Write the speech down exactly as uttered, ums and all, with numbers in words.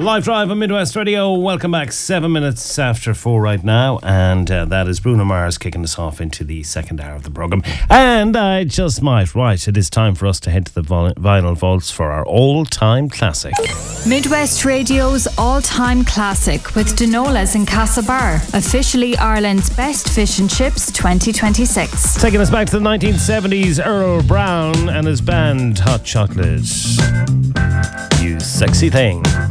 Live Drive on Midwest Radio. Welcome back. Seven minutes after four right now. And uh, that is Bruno Mars kicking us off into the second hour of the programme. And I just might, right, it is time for us to head to the vol- vinyl vaults for our all-time classic. Midwest Radio's all-time classic with Denolas in Castlebar. Officially Ireland's best fish and chips twenty twenty-six. Taking us back to the nineteen seventies, Earl Brown and his band Hot Chocolate. You sexy thing.